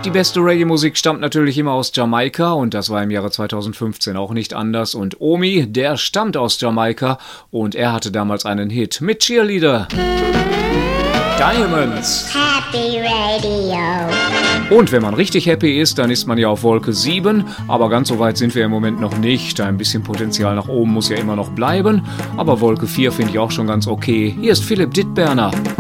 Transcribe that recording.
Die beste Reggae-Musik stammt natürlich immer aus Jamaika und das war im Jahre 2015 auch nicht anders. Und Omi, der stammt aus Jamaika und er hatte damals einen Hit mit Cheerleader. Diamonds. Happy Radio. Und wenn man richtig happy ist, dann ist man ja auf Wolke 7, aber ganz so weit sind wir im Moment noch nicht. Ein bisschen Potenzial nach oben muss ja immer noch bleiben, aber Wolke 4 finde ich auch schon ganz okay. Hier ist Philipp Dittberner.